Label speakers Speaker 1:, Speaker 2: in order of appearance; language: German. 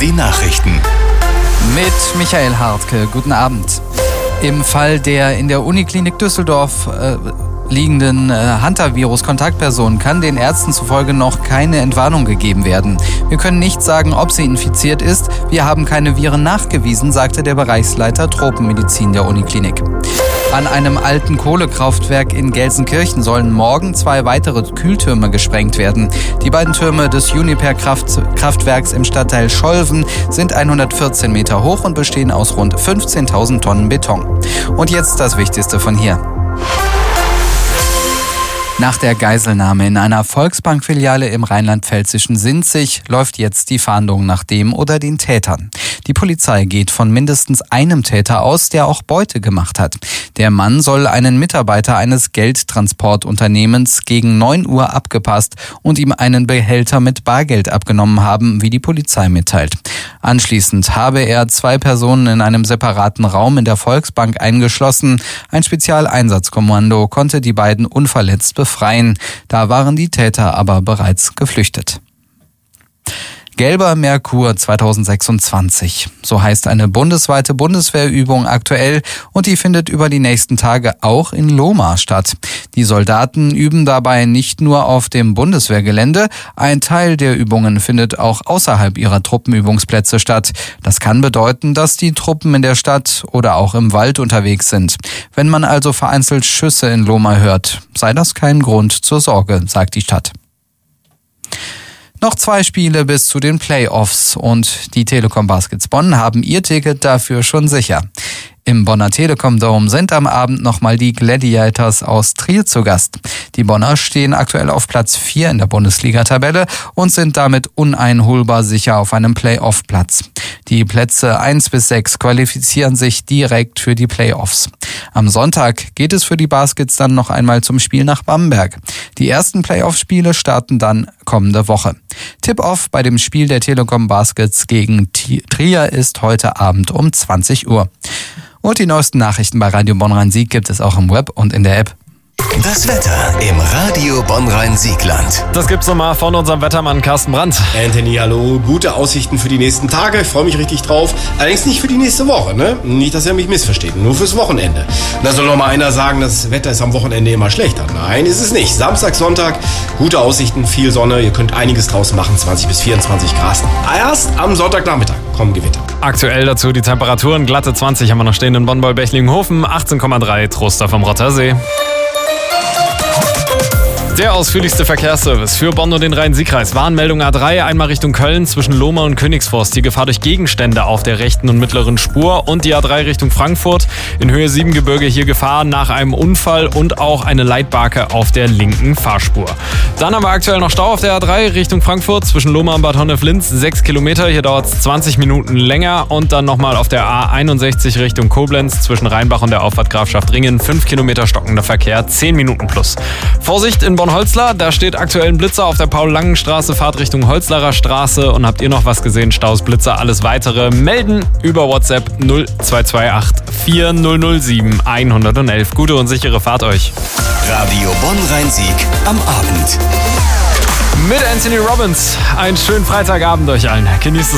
Speaker 1: den Nachrichten.
Speaker 2: Mit Michael Hartke, guten Abend. Im Fall der in der Uniklinik Düsseldorf liegenden Hantavirus-Kontaktperson kann den Ärzten zufolge noch keine Entwarnung gegeben werden. Wir können nicht sagen, ob sie infiziert ist. Wir haben keine Viren nachgewiesen, sagte der Bereichsleiter Tropenmedizin der Uniklinik. An einem alten Kohlekraftwerk in Gelsenkirchen sollen morgen 2 weitere Kühltürme gesprengt werden. Die beiden Türme des Uniper-Kraftwerks im Stadtteil Scholven sind 114 Meter hoch und bestehen aus rund 15.000 Tonnen Beton. Und jetzt das Wichtigste von hier. Nach der Geiselnahme in einer Volksbank-Filiale im rheinland-pfälzischen Sinzig läuft jetzt die Fahndung nach dem oder den Tätern. Die Polizei geht von mindestens einem Täter aus, der auch Beute gemacht hat. Der Mann soll einen Mitarbeiter eines Geldtransportunternehmens gegen 9 Uhr abgepasst und ihm einen Behälter mit Bargeld abgenommen haben, wie die Polizei mitteilt. Anschließend habe er 2 Personen in einem separaten Raum in der Volksbank eingeschlossen. Ein Spezialeinsatzkommando konnte die beiden unverletzt befreien. Da waren die Täter aber bereits geflüchtet. Gelber Merkur 2026. So heißt eine bundesweite Bundeswehrübung aktuell und die findet über die nächsten Tage auch in Lohmar statt. Die Soldaten üben dabei nicht nur auf dem Bundeswehrgelände, ein Teil der Übungen findet auch außerhalb ihrer Truppenübungsplätze statt. Das kann bedeuten, dass die Truppen in der Stadt oder auch im Wald unterwegs sind. Wenn man also vereinzelt Schüsse in Lohmar hört, sei das kein Grund zur Sorge, sagt die Stadt. Noch 2 Spiele bis zu den Playoffs und die Telekom Baskets Bonn haben ihr Ticket dafür schon sicher. Im Bonner Telekom Dome sind am Abend nochmal die Gladiators aus Trier zu Gast. Die Bonner stehen aktuell auf Platz 4 in der Bundesliga-Tabelle und sind damit uneinholbar sicher auf einem Playoff-Platz. Die Plätze 1 bis 6 qualifizieren sich direkt für die Playoffs. Am Sonntag geht es für die Baskets dann noch einmal zum Spiel nach Bamberg. Die ersten Playoff-Spiele starten dann kommende Woche. Tip-Off bei dem Spiel der Telekom Baskets gegen Trier ist heute Abend um 20 Uhr. Und die neuesten Nachrichten bei Radio Bonn-Rhein-Sieg gibt es auch im Web und in der App.
Speaker 1: Das Wetter im Radio Bonn-Rhein-Siegland.
Speaker 3: Das gibt's nochmal von unserem Wettermann Carsten Brandt.
Speaker 4: Anthony, hallo. Gute Aussichten für die nächsten Tage. Ich freue mich richtig drauf. Allerdings nicht für die nächste Woche, ne? Nicht, dass er mich missversteht. Nur fürs Wochenende. Da soll noch mal einer sagen, das Wetter ist am Wochenende immer schlechter. Nein, ist es nicht. Samstag, Sonntag, gute Aussichten, viel Sonne. Ihr könnt einiges draus machen. 20 bis 24 Grad. Erst am Sonntagnachmittag kommen Gewitter.
Speaker 3: Aktuell dazu die Temperaturen. Glatte 20 haben wir noch stehen in Bonn-Beulbechlingen-Hofen. 18,3 Troster vom Rottersee. Der ausführlichste Verkehrsservice für Bonn und den Rhein-Sieg-Kreis. Warnmeldung A3, einmal Richtung Köln zwischen Lohmar und Königsforst. Die Gefahr durch Gegenstände auf der rechten und mittleren Spur. Und die A3 Richtung Frankfurt. In Höhe Siebengebirge hier Gefahr nach einem Unfall und auch eine Leitbarke auf der linken Fahrspur. Dann haben wir aktuell noch Stau auf der A3 Richtung Frankfurt zwischen Lohmar und Bad Honnef-Linz. 6 Kilometer, hier dauert es 20 Minuten länger. Und dann nochmal auf der A61 Richtung Koblenz zwischen Rheinbach und der Auffahrt Grafschaft Ringen. 5 Kilometer stockender Verkehr, 10 Minuten plus. Vorsicht in Bonn-Holzlar, da steht aktuell ein Blitzer auf der Paul-Langen-Straße, Fahrt Richtung Holzlarer Straße. Und habt ihr noch was gesehen? Staus, Blitzer, alles weitere melden über WhatsApp 0228 4007 111. Gute und sichere Fahrt euch.
Speaker 1: Radio Bonn-Rhein-Sieg am Abend.
Speaker 3: Mit Anthony Robbins. Einen schönen Freitagabend euch allen. Genießt es.